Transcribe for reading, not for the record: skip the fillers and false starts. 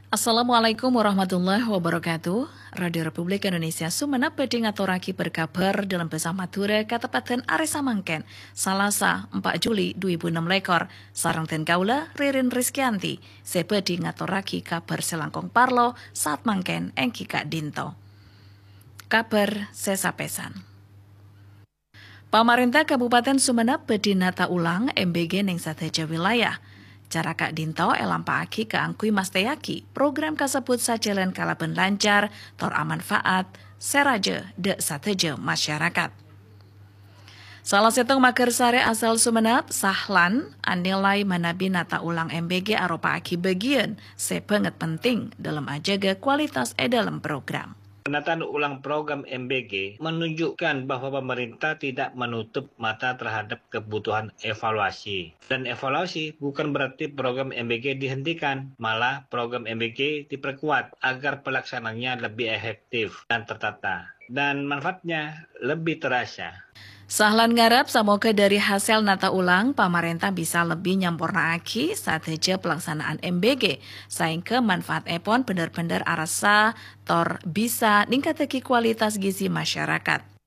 Assalamualaikum warahmatullahi wabarakatuh. Radio Republik Indonesia Sumenep badhe ngaturake berkabar dalam Besah Madura Katepaten Aresa Mangken, Salasa 4 Juli 2006 sareng ten kaula Ririn Rizkyanti. Sebadhe ngaturake kabar selangkong parlo saat mangken engki Kak Dinto. Kabar sesapesan. Pamarentah Kabupaten Sumenep badhe nata ulang MBG ning sadeja wilayah. Cara Kak Dinto elampaki keangkui masteyaki program kasebut sajelen kalaben lancar tor amanfaat seraje de sateje masyarakat. Salah setong mager sare asal Sumenep, Sahlan, anilai manabi nata ulang MBG aropa aki bagian sebanget penting dalam ajaga kualitas dalam program. Penataan ulang program MBG menunjukkan bahwa pemerintah tidak menutup mata terhadap kebutuhan evaluasi. Dan evaluasi bukan berarti program MBG dihentikan, malah program MBG diperkuat agar pelaksanaannya lebih efektif dan tertata. Dan manfaatnya lebih terasa. Sahlan ngarap samoga dari hasil nata ulang pamarentah bisa lebih nyampornaaki sateja pelaksanaan MBG sehingga manfaat epon benar-benar arasa tor bisa ningkateki kualitas gizi masyarakat.